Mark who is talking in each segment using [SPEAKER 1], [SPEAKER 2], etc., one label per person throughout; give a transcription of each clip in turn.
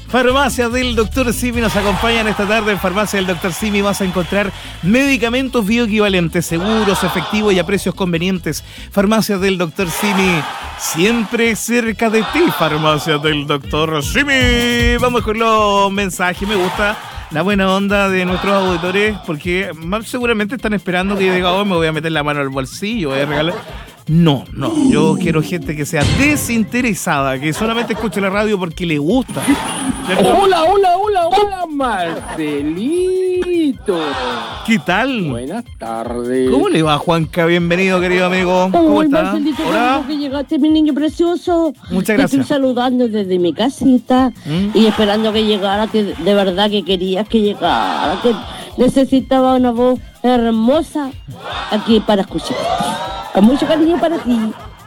[SPEAKER 1] Farmacia del Dr. Simi nos acompañan esta tarde. En Farmacia del Dr. Simi vas a encontrar medicamentos bioequivalentes, seguros, efectivos y a precios convenientes. Farmacia del Dr. Simi, siempre cerca de ti. Farmacia del Dr. Simi. Vamos con los mensajes. Me gusta la buena onda de nuestros auditores porque más seguramente están esperando que yo diga, oh, me voy a meter la mano al bolsillo, voy a regalar. No, yo quiero gente que sea desinteresada, que solamente escuche la radio porque le gusta.
[SPEAKER 2] Hola, Marcelito.
[SPEAKER 1] ¿Qué tal?
[SPEAKER 2] Buenas tardes.
[SPEAKER 1] ¿Cómo le va, Juanca? Bienvenido, querido amigo. ¿Cómo está?
[SPEAKER 3] Marcelito,
[SPEAKER 1] Hola.
[SPEAKER 3] que llegaste, mi niño precioso.
[SPEAKER 1] Muchas
[SPEAKER 3] Te
[SPEAKER 1] gracias.
[SPEAKER 3] estoy saludando desde mi casita y esperando que llegara, que de verdad que querías que llegara, que necesitaba una voz hermosa aquí para escuchar. Con mucho cariño para ti.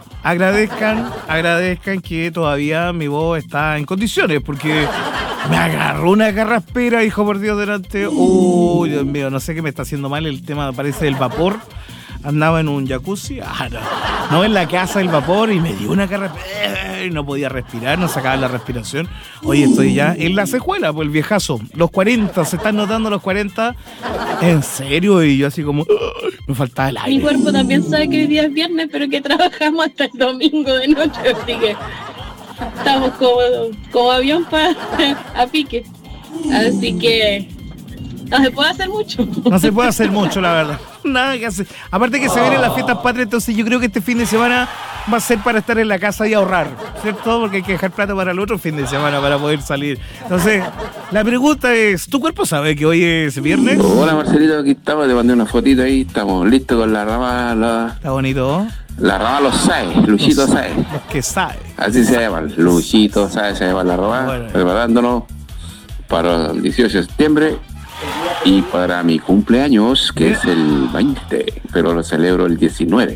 [SPEAKER 1] Agradezcan que todavía mi voz está en condiciones, porque me agarró una carraspera, hijo por Dios, delante. Uy, Dios mío, no sé qué me está haciendo mal el tema, parece del vapor. Andaba en un jacuzzi, no, en la casa del vapor, y me dio una carraspera y no podía respirar, no sacaba la respiración. Hoy estoy ya en la secuela, pues el viejazo. Los 40, se están notando los 40. En serio, y yo así como, me faltaba el aire.
[SPEAKER 4] Mi cuerpo también sabe que hoy día es viernes, pero que trabajamos hasta el domingo de noche, así que estamos como avión a pique. Así que no se puede hacer mucho.
[SPEAKER 1] No se puede hacer mucho, la verdad. Nada que hacer. Aparte que se vienen las fiestas patrias, entonces yo creo que este fin de semana va a ser para estar en la casa y ahorrar, ¿cierto? Porque hay que dejar plata para el otro fin de semana para poder salir. Entonces, la pregunta es, ¿tu cuerpo sabe que hoy es viernes?
[SPEAKER 2] Hola, Marcelito, aquí estamos, te mandé una fotito ahí, estamos listos con la rama,
[SPEAKER 1] Está bonito.
[SPEAKER 2] la rama los Saez, Luchito Saez.
[SPEAKER 1] Los que saben.
[SPEAKER 2] Así se llama, Luchito Saez se llama la rama,
[SPEAKER 1] Bueno.
[SPEAKER 2] preparándonos para el 18 de septiembre. Y para mi cumpleaños, que es el 20, pero lo celebro el 19.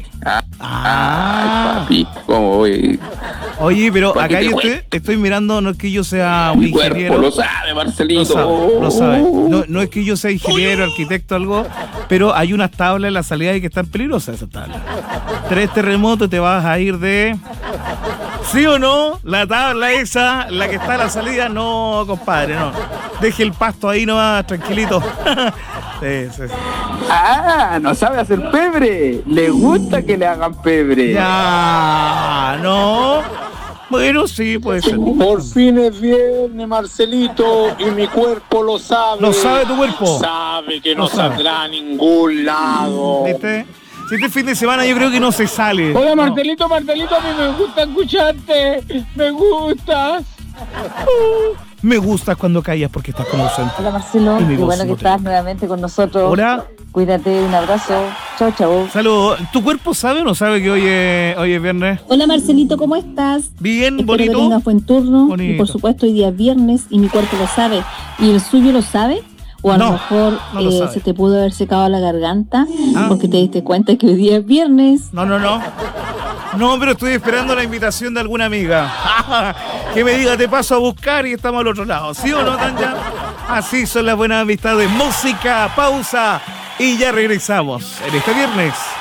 [SPEAKER 2] Ay, papi, ¿cómo voy?
[SPEAKER 1] Oye, pero
[SPEAKER 2] ¿Para
[SPEAKER 1] acá
[SPEAKER 2] qué
[SPEAKER 1] yo
[SPEAKER 2] te
[SPEAKER 1] estoy mirando, no es que yo sea un
[SPEAKER 2] Mi
[SPEAKER 1] ingeniero.
[SPEAKER 2] cuerpo lo sabe, Marcelito.
[SPEAKER 1] Lo sabe. No es que yo sea ingeniero, arquitecto, algo, pero hay unas tablas en la salida y que están peligrosas esas tablas. 3 terremotos, te vas a ir de... ¿Sí o no? La tabla esa, la que está a la salida, no, compadre, no. Deje el pasto ahí nomás, tranquilito. Sí.
[SPEAKER 5] No sabe hacer pebre. Le gusta que le hagan pebre.
[SPEAKER 1] Ya, no. Bueno, sí, puede ser.
[SPEAKER 5] Por fin es viernes, Marcelito, y mi cuerpo lo sabe.
[SPEAKER 1] ¿Lo sabe tu cuerpo?
[SPEAKER 5] Sabe que
[SPEAKER 1] Lo
[SPEAKER 5] no
[SPEAKER 1] sabe.
[SPEAKER 5] saldrá a ningún lado.
[SPEAKER 1] ¿Viste? Si este fin de semana yo creo que no se sale.
[SPEAKER 5] Hola,
[SPEAKER 1] No.
[SPEAKER 5] Marcelito, a mí me gusta escucharte. Me gustas.
[SPEAKER 1] Me gustas cuando callas porque estás como ausente.
[SPEAKER 3] Hola Marcelo,
[SPEAKER 1] Y mi
[SPEAKER 3] qué
[SPEAKER 1] voz
[SPEAKER 3] bueno
[SPEAKER 1] no
[SPEAKER 3] que
[SPEAKER 1] te-
[SPEAKER 3] estás nuevamente con nosotros.
[SPEAKER 1] Hola.
[SPEAKER 3] Cuídate, un abrazo. Chau.
[SPEAKER 1] Saludos. ¿Tu cuerpo sabe o no sabe que hoy es viernes?
[SPEAKER 6] Hola Marcelito, ¿cómo estás?
[SPEAKER 1] Bien,
[SPEAKER 6] Espero que
[SPEAKER 1] bonito.
[SPEAKER 6] tengas buen turno.
[SPEAKER 1] Bonito.
[SPEAKER 6] Y por supuesto hoy día es viernes y mi cuerpo lo sabe. ¿Y el suyo lo sabe? O a
[SPEAKER 1] No,
[SPEAKER 6] lo mejor
[SPEAKER 1] no lo sabe.
[SPEAKER 6] se te pudo haber secado la garganta
[SPEAKER 1] Ah.
[SPEAKER 6] porque te diste cuenta que hoy día es viernes.
[SPEAKER 1] No. No, pero estoy esperando la invitación de alguna amiga. Que me diga, te paso a buscar y estamos al otro lado. ¿Sí o no, Tanja? Así son las buenas amistades. Música, pausa y ya regresamos en este viernes.